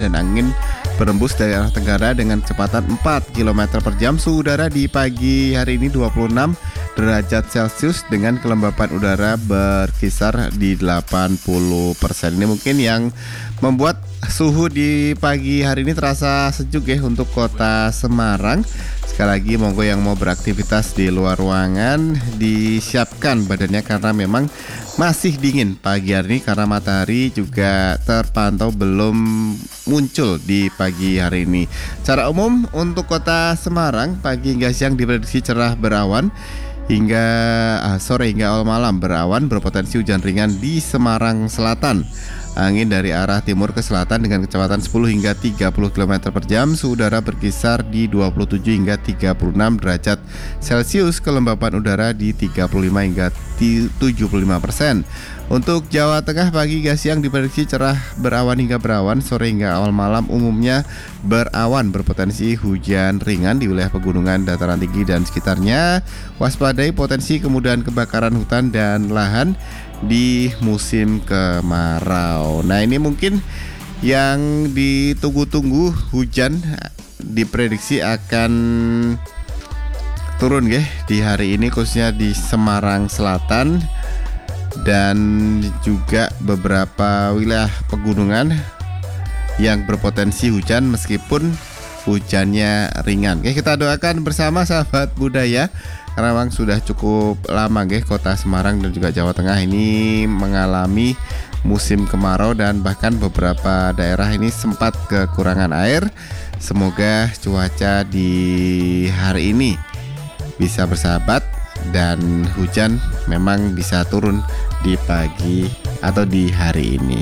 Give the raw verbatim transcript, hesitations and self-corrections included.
dan angin berembus dari arah tenggara dengan kecepatan empat kilometer per jam. Suhu udara di pagi hari ini dua puluh enam derajat Celcius dengan kelembapan udara berkisar di delapan puluh persen. Ini mungkin yang membuat suhu di pagi hari ini terasa sejuk ya untuk kota Semarang. Sekali lagi monggo yang mau beraktivitas di luar ruangan disiapkan badannya karena memang masih dingin pagi hari ini karena matahari juga terpantau belum muncul di pagi hari ini. Secara umum untuk kota Semarang pagi hingga siang diprediksi cerah berawan hingga ah, sore hingga awal malam berawan berpotensi hujan ringan di Semarang Selatan. Angin dari arah timur ke selatan dengan kecepatan sepuluh hingga tiga puluh kilometer per jam. Suhu udara berkisar di dua puluh tujuh hingga tiga puluh enam derajat Celcius. Kelembapan udara di tiga puluh lima hingga tujuh puluh lima persen. Untuk Jawa Tengah pagi hingga siang diprediksi cerah berawan hingga berawan. Sore hingga awal malam umumnya berawan berpotensi hujan ringan di wilayah pegunungan, dataran tinggi dan sekitarnya. Waspadai potensi kemudahan kebakaran hutan dan lahan di musim kemarau. Nah ini mungkin yang ditunggu-tunggu, hujan diprediksi akan turun ya di hari ini khususnya di Semarang Selatan dan juga beberapa wilayah pegunungan yang berpotensi hujan meskipun hujannya ringan. Oke, kita doakan bersama sahabat budaya karena memang sudah cukup lama nggih kota Semarang dan juga Jawa Tengah ini mengalami musim kemarau dan bahkan beberapa daerah ini sempat kekurangan air. Semoga cuaca di hari ini bisa bersahabat dan hujan memang bisa turun di pagi atau di hari ini.